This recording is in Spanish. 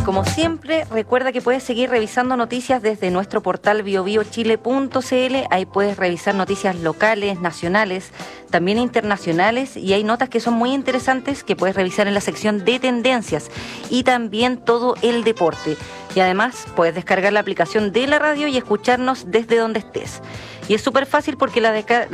Como siempre, recuerda que puedes seguir revisando noticias desde nuestro portal biobiochile.cl. Ahí puedes revisar noticias locales, nacionales, también internacionales, y hay notas que son muy interesantes que puedes revisar en la sección de tendencias y también todo el deporte. Y además puedes descargar la aplicación de la radio y escucharnos desde donde estés. Y es súper fácil porque la